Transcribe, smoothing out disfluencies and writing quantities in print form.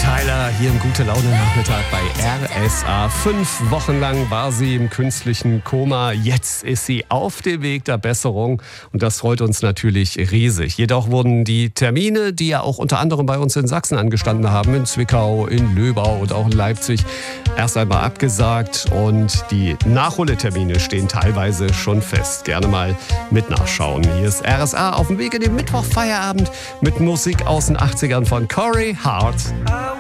Tyler hier im Gute-Laune-Nachmittag bei RSA. 5 Wochen lang war sie im künstlichen Koma. Jetzt ist sie auf dem Weg der Besserung und das freut uns natürlich riesig. Jedoch wurden die Termine, die ja auch unter anderem bei uns in Sachsen angestanden haben, in Zwickau, in Löbau und auch in Leipzig, erst einmal abgesagt und die Nachholtermine stehen teilweise schon fest. Gerne mal mit nachschauen. Hier ist RSA auf dem Weg in den Mittwochfeierabend mit Musik aus den 80ern von Corey Hart.